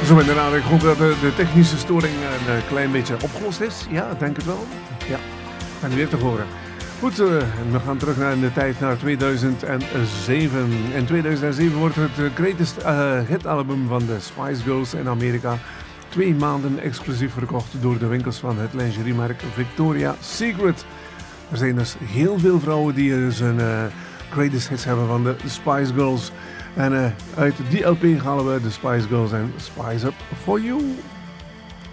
Zo inderdaad, ik hoop dat de technische storing een klein beetje opgelost is. Ja, ik denk het wel. Ja, en weer te horen. Goed, we gaan terug naar tijd naar 2007. In 2007 wordt het greatest hit album van de Spice Girls in Amerika 2 maanden exclusief verkocht door de winkels van het lingeriemerk Victoria's Secret. Er zijn dus heel veel vrouwen die dus een greatest hits hebben van de Spice Girls. En uit die LP halen we de Spice Girls en Spice Up For You.